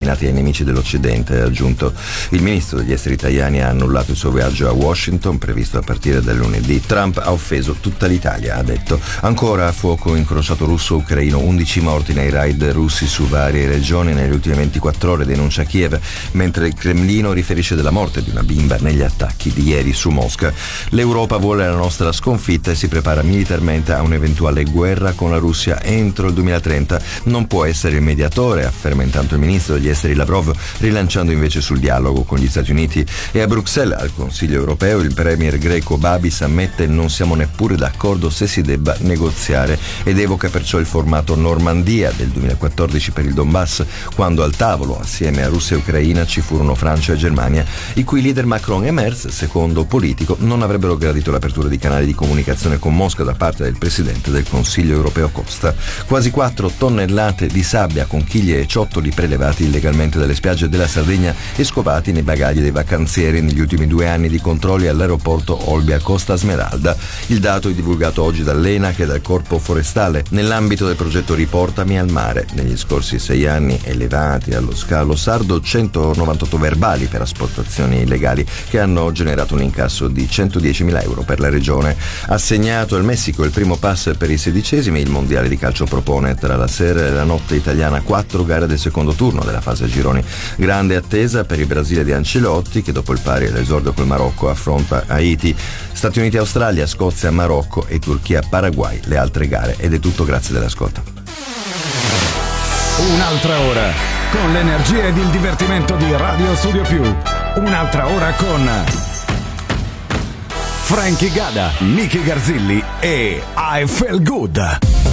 destinati ai nemici dell'Occidente, ha aggiunto. Il ministro degli esteri italiani ha annullato il suo viaggio a Washington, previsto a partire dal lunedì. Trump ha offeso tutta l'Italia, ha detto. Ancora a fuoco incrociato russo-ucraino, 11 morti nei raid russi su varie regioni nelle ultime 24 ore, denuncia Kiev, mentre il Cremlino riferisce della morte di una bimba negli attacchi di ieri su Mosca. L'Europa vuole la nostra sconfitta e si prepara militarmente a un'eventuale guerra con la Russia entro il 2030. Non può essere il mediatore, afferma intanto il ministro degli esteri Lavrov, rilanciando invece sul dialogo con gli Stati Uniti. E a Bruxelles, al Consiglio europeo, il premier greco Babis ammette non siamo neppure d'accordo se si debba negoziare ed evoca perciò il formato Normandia del 2014 per il Donbass, quando al tavolo, assieme a Russia e Ucraina, ci furono Francia e Germania, i cui leader Macron e Merz, secondo Politico, non avrebbero gradito l'apertura di canali di comunicazione con Mosca da parte del presidente del Consiglio europeo Costa. Quasi 4 tonnellate di sabbia, conchiglie e ciottoli prelevati illegalmente dalle spiagge della Sardegna e scovati nei bagagli dei vacanzieri negli ultimi 2 anni di controlli all'aeroporto Olbia Costa Smeralda. Il dato è divulgato oggi dall'ENAC e dal Corpo Forestale nell'ambito del progetto Riportami al mare. Negli scorsi 6 anni elevati allo scalo sardo 198 verbali per asportazioni illegali che hanno generato un incasso di 110.000 euro per la regione. Assegnato al Messico il primo pass per i 16esimi, il mondiale di calcio propone tra la sera e la notte italiana 4 gare del secondo turno della fase a gironi. Grande attesa per il Brasile di Ancelotti, che dopo il pari all'esordio col Marocco affronta Haiti, Stati Uniti Australia, Scozia Marocco e Turchia Paraguay le altre gare. Ed è tutto, grazie dell'ascolto. Un'altra ora con l'energia ed il divertimento di Radio Studio Più. Un'altra ora con Frankie Gada, Nicky Garzilli e I Feel Good.